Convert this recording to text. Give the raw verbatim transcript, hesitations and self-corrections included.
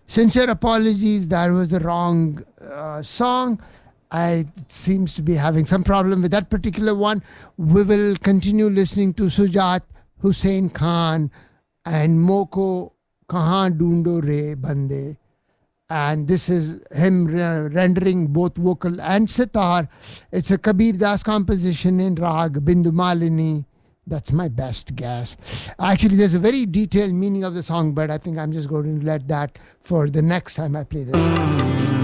Sincere apologies, that was the wrong uh, song. I it seems to be having some problem with that particular one. We will continue listening to Sujat Hussain Khan and Moko Kahan Dundo Re Bande. And this is him re- rendering both vocal and sitar. It's a Kabir Das composition in Rag Bindu Malini. That's my best guess. Actually, there's a very detailed meaning of the song, but I think I'm just going to let that for the next time I play this.